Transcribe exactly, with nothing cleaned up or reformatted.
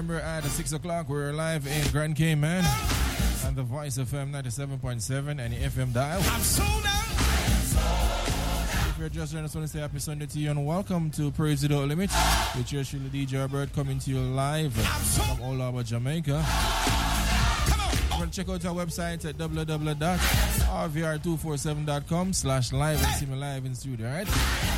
remember at six o'clock we're live in Grand Cayman and the Voice F M ninety-seven point seven and the F M dial. I'm sold out. If you're just joining us, I want to say happy Sunday to you and welcome to Praise Without Limit with your Sheila D J Bird coming to you live from Old Harbour, Jamaica. You can check out our website at w w w dot r v r two four seven dot com slash live and see me live in studio, alright?